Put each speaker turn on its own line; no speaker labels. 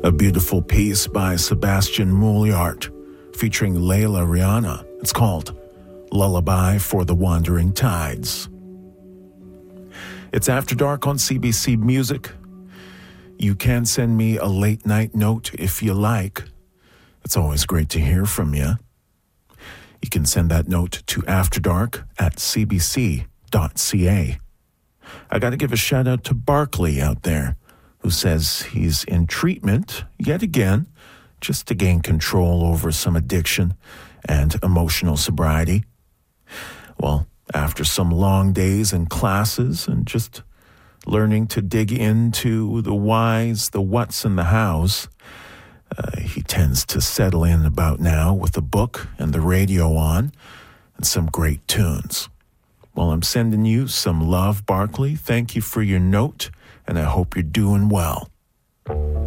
A beautiful piece by Sebastian Mouliart featuring Layla Rihanna. It's called Lullaby for the Wandering Tides. It's After Dark on CBC Music. You can send me a late night note if you like. It's always great to hear from you. You can send that note to afterdark@cbc.ca. I got to give a shout out to Barkley out there, who says he's in treatment yet again just to gain control over some addiction and emotional sobriety. Well, after some long days in classes and just learning to dig into the whys, the whats, and the hows, he tends to settle in about now with the book and the radio on and some great tunes. Well, I'm sending you some love, Barkley. Thank you for your note, and I hope you're doing well.